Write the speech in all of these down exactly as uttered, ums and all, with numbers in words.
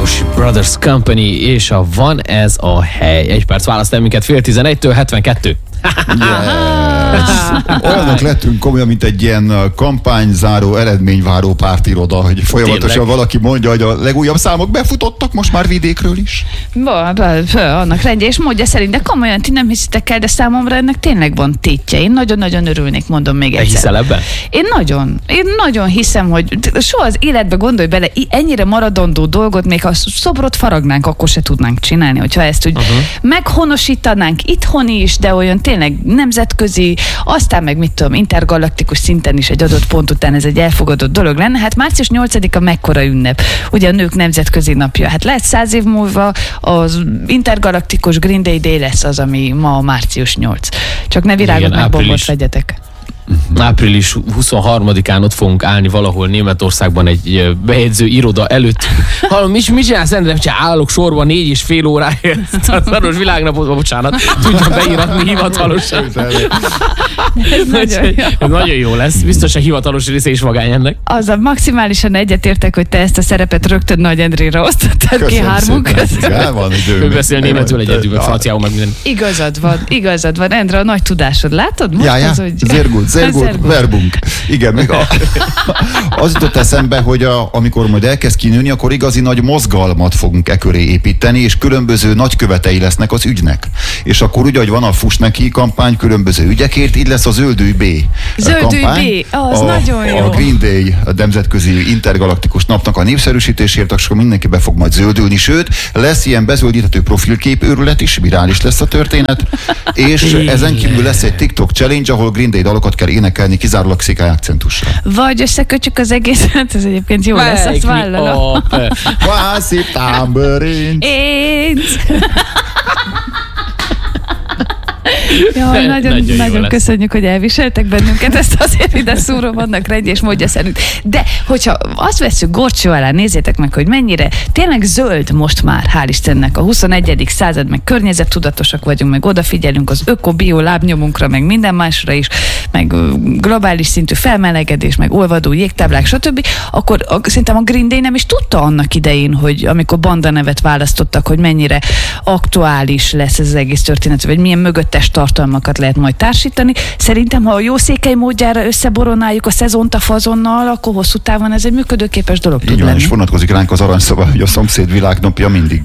Ákos Brothers Company, és a Van ez a hely. Egy perc választ el minket fél tizenegytől hetvenkettő. Yes. Olyanok lettünk komolyan, mint egy ilyen kampányzáró, eredményváró pártiroda, hogy folyamatosan Tényleg? valaki mondja, hogy a legújabb számok befutottak most már vidékről is. Ba, ba, ba, annak rendje és módja szerint, de komolyan ti nem hiszitek el, de számomra ennek tényleg van tétje. Én nagyon-nagyon örülnék, mondom még egyszer. Te hiszel ebben? Én nagyon, én nagyon hiszem, hogy soha az életbe gondolj bele, ennyire maradandó dolgot, még ha szobrot faragnánk, akkor se tudnánk csinálni, hogyha ezt úgy uh-huh. meghonosítanánk itthon is, de olyan tényleg nemzetközi, aztán meg mit tudom, intergalaktikus szinten is egy adott pont után ez egy elfogadott dolog lenne. Hát március nyolcadika mekkora ünnep? Ugye a nők nemzetközi napja. Hát lehet száz év múlva az intergalaktikus Green Day Day lesz az, ami ma március nyolc. Csak ne virágot meg bombot vegyetek. április huszonharmadikán ott fogunk állni valahol Németországban egy bejegyző iroda előtt. Hallom, mi, mi csinálsz, Endre? Állok sorban négy és fél óráért. A szaros világnapot, bocsánat, tudjam beíratni hivatalosan. Ez nagyon jó. Ez nagyon jó lesz. Biztos a hivatalos része is magány ennek. Azzal maximálisan egyetértek, hogy te ezt a szerepet rögtön Nagy Endrére osztottad ki hármunk között. Ő beszél németül egyedül, meg franciául, meg minden. Igazad van, igazad van, Endre, a nagy tudásod. Látod? Most ja, ja. az, hogy... Sehr gut, sehr gut, verbunk. Igen, még a, az jutott eszembe, hogy a, amikor majd elkezd kinőni, akkor igazi nagy mozgalmat fogunk e köré építeni, és különböző nagykövetei lesznek az ügynek. És akkor úgy, hogy van a Fuss neki kampány különböző ügyekért, így lesz a Zöldügy B Zöldügy kampány. B, az a, nagyon jó. A Green Day, a nemzetközi intergalaktikus napnak a népszerűsítésért, akkor mindenki be fog majd zöldülni, sőt, lesz ilyen bezöldíthető profilkép őrület is, virális lesz a történet, és ezen kívül lesz egy TikTok challenge, ahol Green Day dalokat kell énekelni kizárólag székely akcentussal. Vagy összekötjük az egészet, ez egyébként jó lesz, azt vállalom. Quasi tambourine. Jaj, nagyon, nagyon, nagyon köszönjük, hogy elviseltek bennünket, ezt azért ide szúró vannak rendje és módja szerint. De hogyha azt vesszük gorcsó alá, nézzétek meg, hogy mennyire tényleg zöld most már, hál' Istennek, a huszonegyedik század, meg környezettudatosak vagyunk, meg odafigyelünk az öko-bio lábnyomunkra, meg minden másra is, meg globális szintű felmelegedés, meg olvadó jégtáblák, stb. Akkor szerintem a Green Day nem is tudta annak idején, hogy amikor banda nevet választottak, hogy mennyire aktuális lesz ez az egész történet, vagy milyen mögöttes tartalmakat lehet majd társítani. Szerintem, ha a jó székely módjára összeboronáljuk a szezont a fazonnal, akkor hosszú távon ez egy működőképes dolog tud lenni. És vonatkozik ránk az aranyszoba, hogy a szomszéd világnapja mindig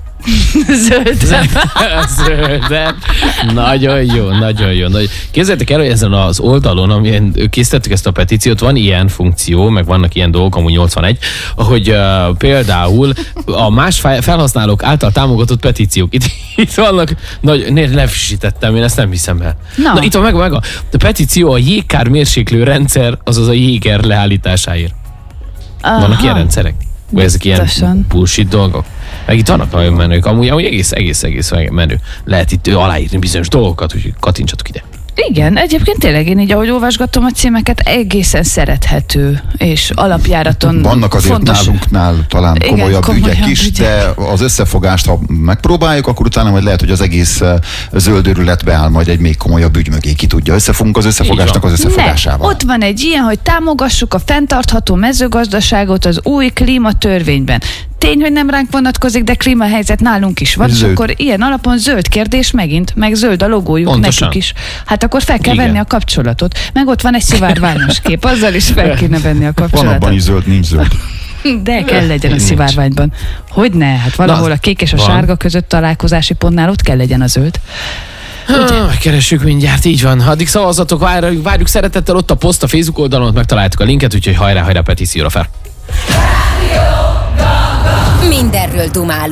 Zöldebb. Zöldebb. Nagyon jó, nagyon jó. Nagy... Képzeljétek el, hogy ezen az oldalon, amilyen készítettük ezt a petíciót, van ilyen funkció, meg vannak ilyen dolgok, amúgy nyolcvanegy, hogy uh, például a más felhasználók által támogatott petíciók. Itt, itt vannak, nagy, ne, lefrissítettem, én ezt nem hiszem el. No. Na, itt van meg, meg a, a petíció a jégkár mérséklő rendszer, azaz a jéger leállításáért. Aha. Vannak ilyen rendszerek? Vagy ezek ilyen bullshit dolgok? Meg itt vannak nagyon menők, amúgy, amúgy egész, egész, egész menő. Lehet itt aláírni bizonyos dolgokat, úgyhogy kattintsatok ide. Igen, egyébként tényleg én így, ahogy olvasgatom a címeket, egészen szerethető és alapjáraton vannak azért fontos. Nálunknál talán igen, komolyabb, komolyabb ügyek is, ügyek. De az összefogást, ha megpróbáljuk, akkor utána majd lehet, hogy az egész zöld őrület beáll majd egy még komolyabb ügy mögé. Ki tudja, összefogunk az összefogásnak az összefogásával. Ne, ott van egy ilyen, hogy támogassuk a fenntartható mezőgazdaságot az új klímatörvényben. Tény, hogy nem ránk vonatkozik, de klímahelyzet nálunk is van, zöld. És akkor ilyen alapon zöld kérdés megint, meg zöld a logójuk pontosan. Nekük is. Hát akkor fel kell igen. venni a kapcsolatot. Meg ott van egy szivárványos kép, azzal is fel kéne venni a kapcsolatot. Van abban is zöld, nincs zöld. De kell legyen a szivárványban. Hogyne? Hát valahol a kék és a van. Sárga között találkozási pontnál ott kell legyen a zöld. Ha, megkeressük mindjárt, így van. Addig szavazatok, várjuk, várjuk szeretettel, ott a poszt a Facebook oldalon, ott megtaláltuk a linket, úgyhogy hajrá, hajrá petícióra fel. Mindenről dumálunk.